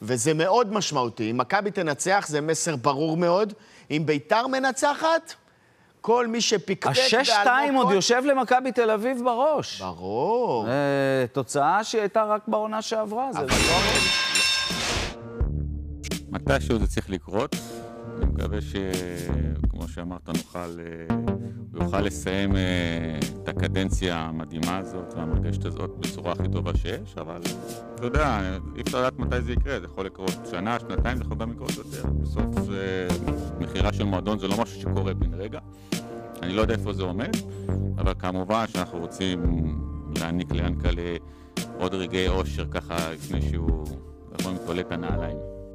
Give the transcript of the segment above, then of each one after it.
וזה מאוד משמעותי. אם מכבי תנצח, זה מסר ברור מאוד. אם ביתר מנצחת, כל מי שפקפק... ה-6-2 עוד יושב למכבי תל אביב בראש. ברור. תוצאה שהייתה רק בעונה שעברה, זה לא... מתישהו זה צריך לקרות. אני מקווה שכמו שאמרת, הוא יוכל לסיים את הקדנציה המדהימה הזאת והמרגשת הזאת בצורה הכי טובה שיש, אבל אתה יודע, אי אפשר לדעת מתי זה יקרה, זה יכול לקרות שנה, שנתיים, זה יכול גם לקרות יותר. בסוף מחירה של מועדון זה לא משהו שקורה בן רגע. אני לא יודע איפה זה עומד, אבל כמובן שאנחנו רוצים להעניק ליענקל'ה עוד רגעי אושר ככה לפני שהוא יכול מתעלה את הנעליים.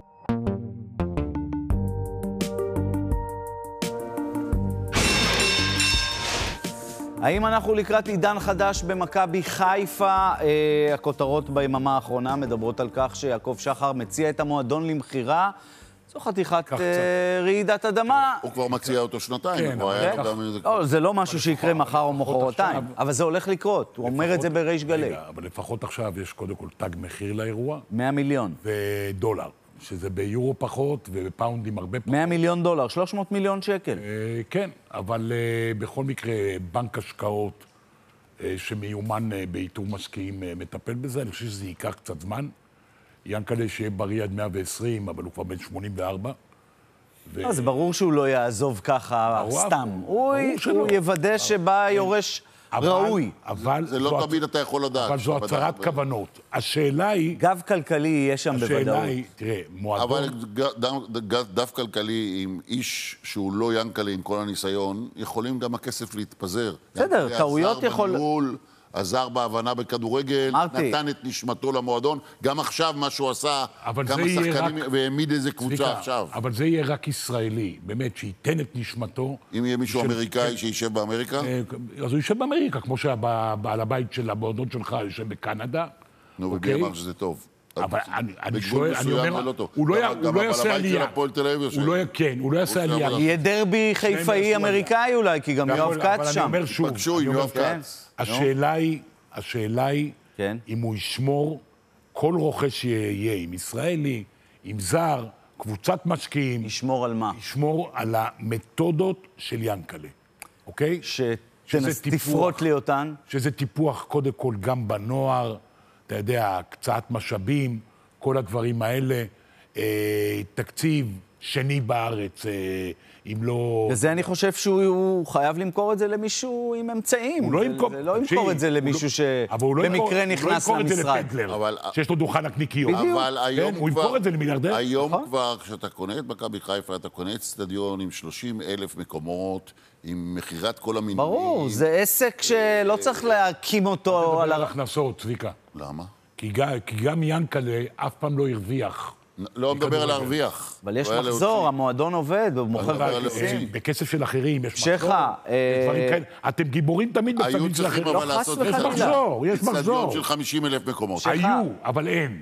האם אנחנו לקראת עידן חדש במכבי חיפה? הכותרות ביממה האחרונה מדברות על כך שיעקב שחר מציע את המועדון למחירה. זו חתיכת רעידת אדמה. הוא כבר מציע אותו שנתיים. זה לא משהו שיקרה מחר או מחרתיים, אבל זה הולך לקרות. הוא אומר את זה בריש גלי. אבל לפחות עכשיו יש קודם כל תג מחיר לאירוע. 100 מיליון. ודולר. שזה ביורו פחות ובפאונדים הרבה פחות. 100 מיליון דולר, 300 מיליון שקל. כן, אבל בכל מקרה בנק השקעות שמיומן באיתור משקיעים מטפל בזה, אני חושב שזה ייקח קצת זמן. יענקל'ה שיהיה בריא עד 120, אבל הוא כבר בן 84. אז ברור שהוא לא יעזוב ככה סתם. הוא יוודא שבא יורש ראוי. זה לא תמיד אתה יכול לדעת. אבל זו הצהרת כוונות. השאלה היא... גב כלכלי יהיה שם בוודאות. השאלה היא, תראה, מועדון... אבל דף כלכלי עם איש שהוא לא יענקל'ה עם כל הניסיון, יכולים גם הכסף להתפזר. בסדר, טעויות יכול... עזר בהבנה בכדורגל, נתן את נשמתו למועדון, גם עכשיו מה שהוא עשה, כמה שחקנים, והעמיד איזה קבוצה עכשיו. אבל זה יהיה רק ישראלי, באמת, שייתן את נשמתו. אם יהיה מישהו אמריקאי שישב באמריקה? אז הוא ישב באמריקה, כמו שהבעל הבית של המועדון שלך יושב בקנדה. נו, ומי אמר שזה טוב? אבל אני שואל, אני אומר, הוא לא יעשה עלייה. הוא לא יעשה עלייה. יהיה דרבי חיפאי אמריקאי אולי, כי גם יואב כץ שם. פגשו עם יואב כץ. השאלה היא, אם הוא ישמור כל רוכש שיהיה, עם ישראלי, עם זר, קבוצת משקיעים. ישמור על מה? ישמור על המתודות של יענקל'ה, אוקיי? שתפרוט לי אותן. שזה טיפוח קודם כל גם בנוער, אתה יודע, קצת משאבים, כל הדברים האלה, תקציב שני בארץ, אם לא... וזה אני חושב שהוא חייב למכור את זה למישהו עם אמצעים. הוא לא ימכור... זה לא ימכור את זה למישהו שבמקרה נכנס למשרד. הוא לא ימכור את זה לפדלר, שיש לו דוכן הקניקיות. אבל הוא ימכור את זה למיליארדר. היום כבר, כשאתה קונה את מכבי חיפה, אתה קונה את סטדיון עם 30,000 מקומות, עם מחירת כל המינויים. ברור, זה עסק שלא צריך להקים אותו על הכנסות, צביקה. למה? כי גם יענקל'ה אף פעם לא הרוויח. לא מדבר על להרוויח. אבל יש מחזור, המועדון עובד, הוא מוכר בכספים. בכסף של אחרים, יש מחזור. שכה. אתם גיבורים תמיד בכספים של אחרים. היו צריכים אבל לעשות יש מחזור. סטדיון של 50,000 מקומות. היו, אבל אין.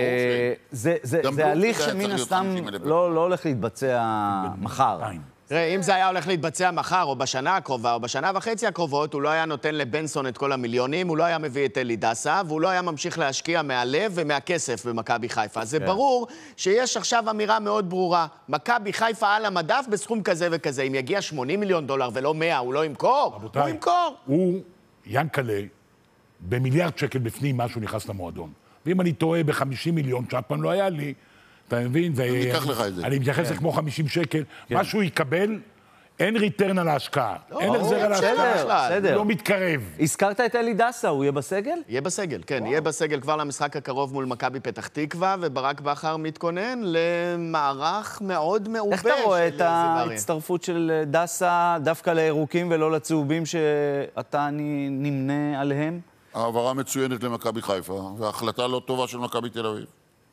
זה הליך שמן הסתם לא הולך להתבצע מחר. תראה, אם זה היה הולך להתבצע מחר, או בשנה הקרובה, או בשנה וחצי הקרובות, הוא לא היה נותן לבנסון את כל המיליונים, הוא לא היה מביא את אלי דסה, והוא לא היה ממשיך להשקיע מהלב ומהכסף במכבי חיפה. זה ברור שיש עכשיו אמירה מאוד ברורה. מכבי חיפה על המדף בסכום כזה וכזה. אם יגיע 80 מיליון דולר ולא 100, הוא לא ימכור? הוא ימכור. הוא, יענקל'ה, במיליארד שקל בפנים משהו נכנס למועדון. ואם אני טועה ב50 מיליון, שאף פעם לא היה לי, אתה מבין? אני אקח לך את זה. אני מתייחס לכמו 50 שקל. מה שהוא יקבל, אין ריטרן על ההשקעה. אין החזר על ההשקעה. הוא לא מתקרב. הזכרת את אלי דסה, הוא יהיה בסגל? יהיה בסגל, כן. יהיה בסגל כבר למשחק הקרוב מול מכבי פתח תקווה, וברק בכר מתכונן למערך מאוד מעובה. איך אתה רואה את ההצטרפות של דסה דווקא לירוקים ולא לצהובים שאתה נמנה עליהם? העברה מצוינת למכבי חיפה, וההחלטה לא טובה של מכבי תל אביב.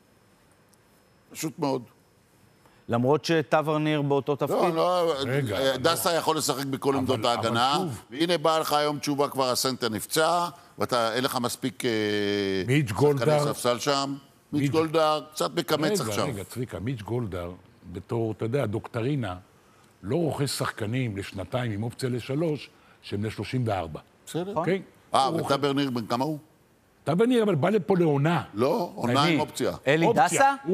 פשוט מאוד. למרות שטוורניר באותו תפקיד? לא, דסה יכול לשחק בכל עמדות ההגנה, והנה באה לך היום תשובה, כבר הסנטר נפצע, ואין לך מספיק שחקני ספסל שם. מיץ' גולדהר קצת מקמץ עכשיו. רגע, צביקה, מיץ' גולדהר, בתור, אתה יודע, דוקטרינה, לא רוכש שחקנים לשנתיים עם אופציה לשלוש, שהם ל-34. בסדר. וטוורניר, בן כמה הוא? טוורניר, אבל בא לפה לעונה. לא, עונה עם אופציה. אלי דסה?